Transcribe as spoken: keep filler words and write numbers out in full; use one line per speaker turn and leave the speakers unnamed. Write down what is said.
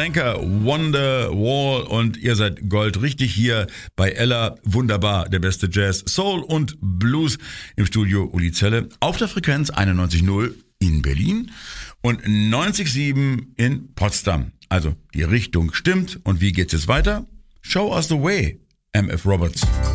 Banker, Wonderwall und ihr seid Gold richtig hier bei Ella. Wunderbar, der beste Jazz, Soul und Blues im Studio Uli Zelle auf der Frequenz einundneunzig Komma null in Berlin und neunzig Komma sieben in Potsdam. Also die Richtung stimmt und wie geht's jetzt weiter? Show us the way, M F Roberts.